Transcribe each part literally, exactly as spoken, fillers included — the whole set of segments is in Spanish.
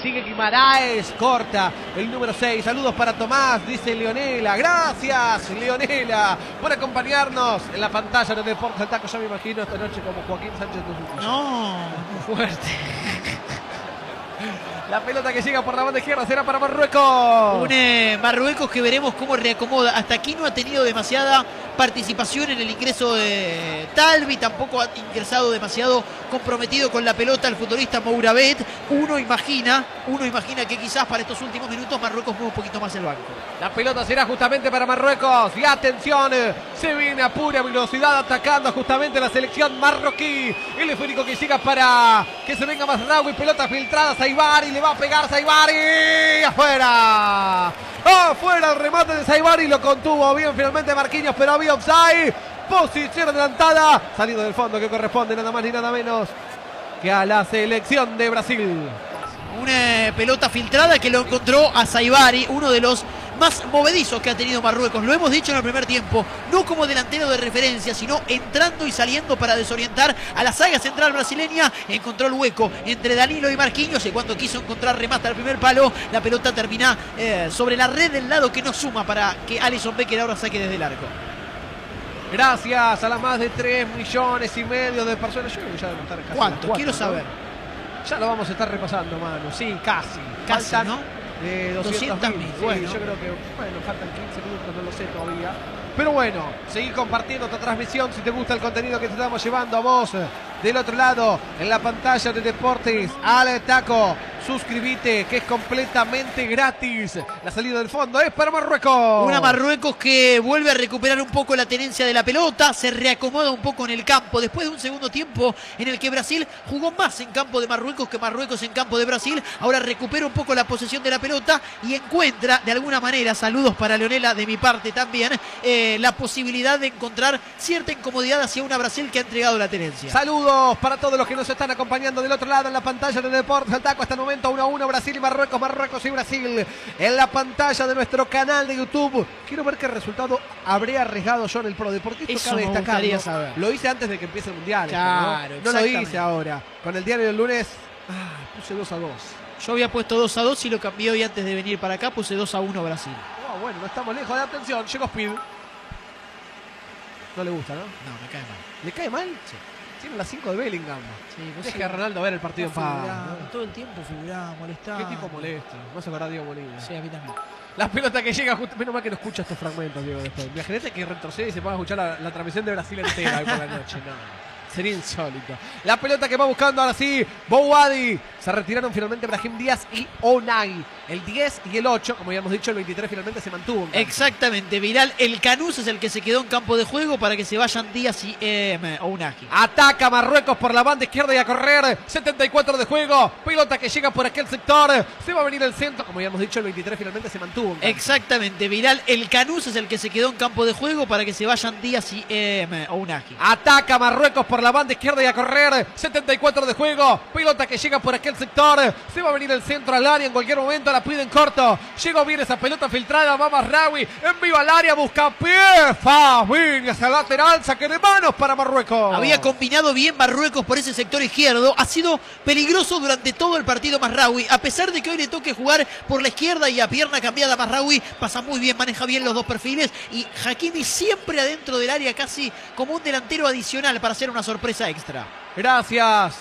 sigue Guimaraes, corta el número seis. Saludos para Tomás, dice Leonela. Gracias, Leonela, por acompañarnos en la pantalla de Deportes al Taco. Ya me imagino esta noche como Joaquín Sánchez de su No, muy fuerte. La pelota que llega por la banda izquierda será para Marruecos. Un eh, Marruecos que veremos cómo reacomoda. Hasta aquí no ha tenido demasiada participación en el ingreso de Talvi. Tampoco ha ingresado demasiado comprometido con la pelota el futbolista Mourabet. Uno imagina, uno imagina que quizás para estos últimos minutos Marruecos mueve un poquito más el banco. La pelota será justamente para Marruecos. Y atención, se viene a pura velocidad atacando justamente la selección marroquí. El esférico que llega para que se venga Mazraoui. Pelota filtrada, Saibari le va a pegar Saibari. Afuera. Afuera el remate de Saibari. Lo contuvo bien finalmente Marquinhos, pero había offside. Posición adelantada. Salido del fondo que corresponde nada más ni nada menos que a la selección de Brasil. Una pelota filtrada que lo encontró a Saibari, uno de los más movedizos que ha tenido Marruecos. Lo hemos dicho en el primer tiempo, no como delantero de referencia, sino entrando y saliendo para desorientar a la saga central brasileña. Encontró el hueco entre Danilo y Marquinhos y cuando quiso encontrar remata al primer palo, la pelota termina eh, sobre la red del lado que no suma para que Alisson Becker ahora saque desde el arco. Gracias a las más de tres millones y medio de personas. Yo creo que ya deben estar casi ¿Cuánto? cuatro, Quiero ¿no? saber. Ya lo vamos a estar repasando, mano. Sí, casi. Casi, Faltan, ¿no? Eh, doscientos mil. Sí, bueno. yo creo que, bueno, faltan quince minutos, no lo sé todavía. Pero bueno, seguir compartiendo esta transmisión si te gusta el contenido que te estamos llevando a vos del otro lado en la pantalla de Deportes al Taco. Suscríbete, que es completamente gratis. La salida del fondo es para Marruecos. Una Marruecos que vuelve a recuperar un poco la tenencia de la pelota, se reacomoda un poco en el campo después de un segundo tiempo en el que Brasil jugó más en campo de Marruecos que Marruecos en campo de Brasil. Ahora recupera un poco la posesión de la pelota y encuentra de alguna manera, saludos para Leonela de mi parte también, eh, la posibilidad de encontrar cierta incomodidad hacia una Brasil que ha entregado la tenencia. Saludos para todos los que nos están acompañando del otro lado en la pantalla de Deportes al Taco. Hasta el momento uno a uno Brasil y Marruecos, Marruecos y Brasil en la pantalla de nuestro canal de YouTube. Quiero ver qué resultado habré arriesgado yo en el Pro, porque esto Eso cabe me destacarlo. gustaría saber. Lo hice antes de que empiece el Mundial. Claro, esto, ¿no? No lo hice ahora. Con el diario del lunes, ah, puse dos a dos. Yo había puesto dos a dos y lo cambié hoy antes de venir para acá, puse dos a uno Brasil. Oh, bueno, no estamos lejos de atención. Llegó Speed. No le gusta, ¿no? No, me cae mal. ¿Le cae mal? Sí. Tiene las cinco de Bellingham. Sí, no Deje sé. a Ronaldo ver el partido en paz. ¿no? Todo el tiempo figuraba, molestaba. Qué tipo molesto. Me hace acordar a Diego Molina. Sí, a mí también. La pelota que llega justo. Menos mal que no escucha estos fragmentos, Diego, después. Imagínate que retrocede y se ponga a escuchar la, la transmisión de Brasil entera hoy por la noche. No. Sería insólito. La pelota que va buscando ahora sí Bouhaddi. Se retiraron finalmente Brahim Díaz y Onay. El diez y el ocho, como ya hemos dicho, el veintitrés finalmente se mantuvo. Exactamente, Viral. El Canús es el que se quedó en campo de juego para que se vayan Díaz y eh, Onay. Ataca Marruecos por la banda izquierda y a correr. setenta y cuatro de juego. Pelota que llega por aquel sector. Se va a venir el centro. Como ya hemos dicho, el veintitrés finalmente se mantuvo. Exactamente, Viral. El Canús es el que se quedó en campo de juego para que se vayan Díaz y eh, Onay. Ataca Marruecos por la banda izquierda y a correr. setenta y cuatro de juego. Pelota que llega por aquel sector. Se va a venir el centro al área en cualquier momento. La piden corto. Llegó bien esa pelota filtrada. Va Mazraoui. Envío al área. Busca pie. Fabín hacia el lateral. Saque de manos para Marruecos. Había combinado bien Marruecos por ese sector izquierdo. Ha sido peligroso durante todo el partido Mazraoui. A pesar de que hoy le toque jugar por la izquierda y a pierna cambiada, Mazraoui pasa muy bien, maneja bien los dos perfiles. Y Hakimi siempre adentro del área, casi como un delantero adicional para hacer una sorpresa extra. Gracias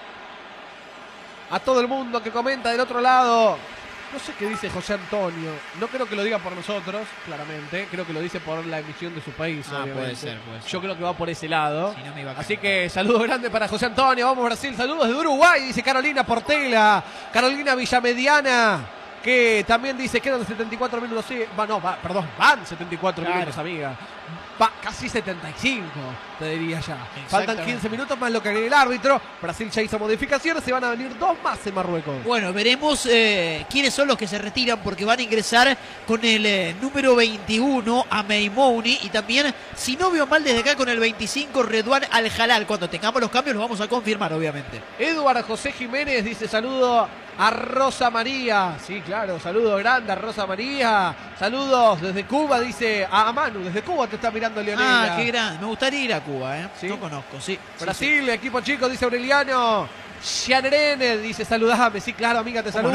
a todo el mundo que comenta del otro lado. No sé qué dice José Antonio. No creo que lo diga por nosotros, claramente. Creo que lo dice por la emisión de su país, Ah, obviamente. puede ser, puede ser. Yo creo que va por ese lado. Si no, me iba a Así caer. que saludo grande para José Antonio. Vamos Brasil, saludos de Uruguay, dice Carolina Portela. Carolina Villamediana, que también dice quedan setenta y cuatro minutos. Sí, va, no, va, perdón, van setenta y cuatro Claro. minutos, amiga. Va casi setenta y cinco, te diría ya. Faltan quince minutos más lo que agrega el árbitro. Brasil ya hizo modificaciones, se van a venir dos más en Marruecos. Bueno, veremos eh, quiénes son los que se retiran porque van a ingresar con el eh, número veintiuno a Meimouni y también, si no veo mal desde acá, con el veinticinco Redouane Al-Halal. Cuando tengamos los cambios los vamos a confirmar, obviamente. Eduardo José Jiménez dice saludo a Rosa María. Sí, claro, saludo grande a Rosa María. Saludos desde Cuba, dice a Manu. Desde Cuba te está mirando Leonela. Ah, qué grande. Me gustaría ir a Cuba, ¿eh? ¿Sí? No conozco, sí. Brasil, sí, sí. equipo chico, dice Aureliano. Gianerene dice saludame. Sí, claro, amiga, te saludo.